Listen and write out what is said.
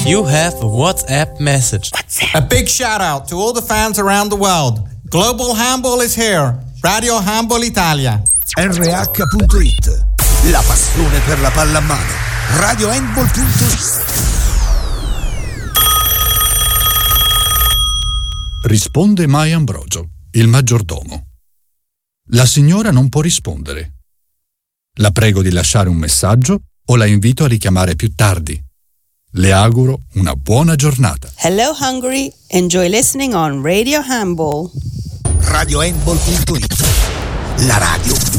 You have a WhatsApp message. A big shout out to all the fans around the world. Global Handball is here. Radio Handball Italia. RH.it. La passione per la pallamano. RadioHandball.it. Risponde Mai Ambrogio, il maggiordomo. La signora non può rispondere. La prego di lasciare un messaggio o la invito a richiamare più tardi. Le auguro una buona giornata. Hello Hungary, enjoy listening on Radio Handball. RadioHandball.it. La radio